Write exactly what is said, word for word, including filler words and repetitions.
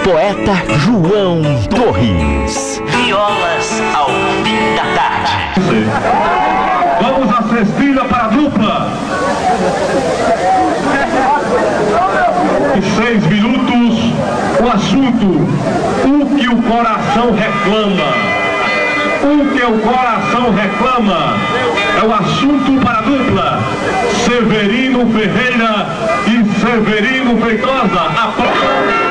poeta João Torres. Violas ao fim da tarde. Vamos à cestilha para a dupla. Em seis minutos, o assunto, o que o coração reclama. O que o coração reclama é o assunto para a dupla Severino Ferreira e Severino Feitosa. A